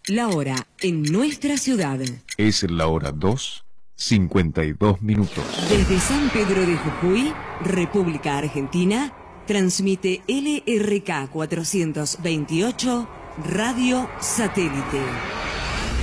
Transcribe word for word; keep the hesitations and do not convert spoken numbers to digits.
La hora en nuestra ciudad. Es la hora dos, cincuenta y dos minutos. Desde San Pedro de Jujuy, República Argentina, transmite L R K cuatrocientos veintiocho Radio Satélite.